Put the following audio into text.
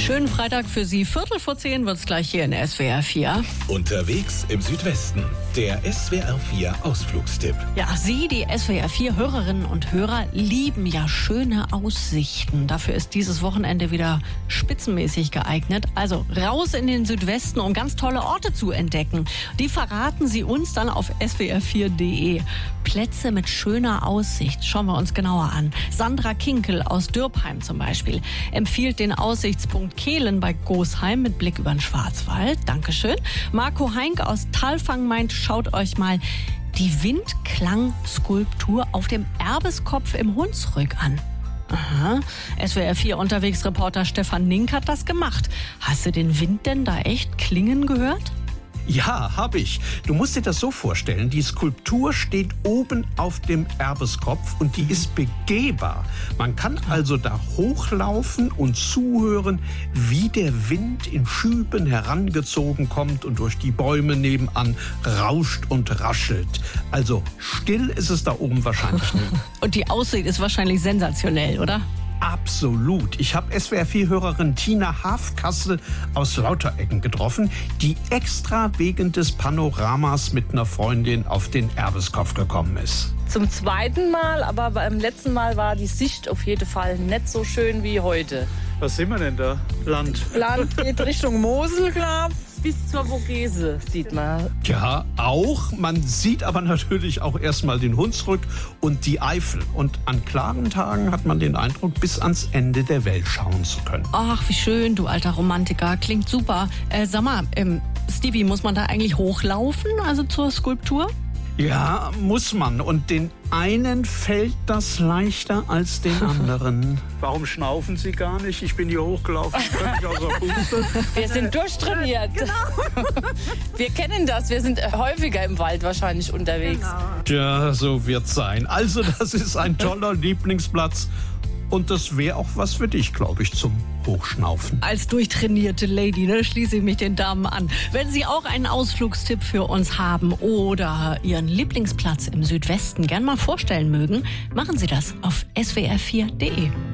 Schönen Freitag für Sie. 9:45 wird es gleich hier in SWR 4. Unterwegs im Südwesten. Der SWR 4 Ausflugstipp. Ja, Sie, die SWR 4 Hörerinnen und Hörer, lieben ja schöne Aussichten. Dafür ist dieses Wochenende wieder spitzenmäßig geeignet. Also raus in den Südwesten, um ganz tolle Orte zu entdecken. Die verraten Sie uns dann auf swr4.de. Plätze mit schöner Aussicht. Schauen wir uns genauer an. Sandra Kinkel aus Dürpheim zum Beispiel empfiehlt den Aussichtspunkt Kehlen bei Gosheim mit Blick über den Schwarzwald. Dankeschön. Marco Heink aus Thalfang meint, schaut euch mal die Windklangskulptur auf dem Erbeskopf im Hunsrück an. Aha. SWR 4 Unterwegsreporter Stefan Nink hat das gemacht. Hast du den Wind denn da echt klingen gehört? Ja, habe ich. Du musst dir das so vorstellen, die Skulptur steht oben auf dem Erbeskopf und die ist begehbar. Man kann also da hochlaufen und zuhören, wie der Wind in Schüben herangezogen kommt und durch die Bäume nebenan rauscht und raschelt. Also still ist es da oben wahrscheinlich nicht. Und die Aussicht ist wahrscheinlich sensationell, oder? Absolut. Ich habe SWR4-Hörerin Tina Hafkassel aus Lauterecken getroffen, die extra wegen des Panoramas mit einer Freundin auf den Erbeskopf gekommen ist. Zum zweiten Mal, aber beim letzten Mal war die Sicht auf jeden Fall nicht so schön wie heute. Was sehen wir denn da? Land geht Richtung Mosel, klar. Bis zur Vogese sieht man. Ja, auch. Man sieht aber natürlich auch erstmal den Hunsrück und die Eifel. Und an klaren Tagen hat man den Eindruck, bis ans Ende der Welt schauen zu können. Ach, wie schön, du alter Romantiker. Klingt super. Sag mal, Stevie, muss man da eigentlich hochlaufen, also zur Skulptur? Ja, muss man. Und den einen fällt das leichter als den anderen. Warum schnaufen Sie gar nicht? Ich bin hier hochgelaufen, völlig außer Puste. Wir sind durchtrainiert. Genau. Wir kennen das. Wir sind häufiger im Wald wahrscheinlich unterwegs. Genau. Ja, so wird's sein. Also, das ist ein toller Lieblingsplatz. Und das wäre auch was für dich, glaube ich, zum Hochschnaufen. Als durchtrainierte Lady, ne, schließe ich mich den Damen an. Wenn Sie auch einen Ausflugstipp für uns haben oder Ihren Lieblingsplatz im Südwesten gern mal vorstellen mögen, machen Sie das auf swr4.de.